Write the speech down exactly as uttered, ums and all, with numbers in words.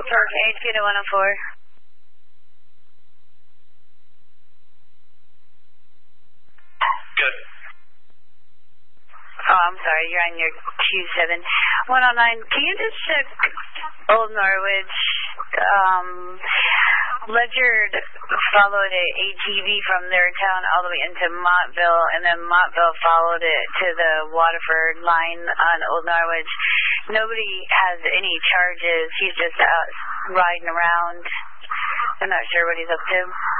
H Q to one oh four. Good. Oh, I'm sorry, you're on your Q seven. one oh nine, can you just check Old Norwich? Um, Ledyard followed a A T V from their town all the way into Montville, and then Montville followed it to the Waterford line on Old Norwich. Nobody has any charges. He's just out riding around. I'm not sure what he's up to.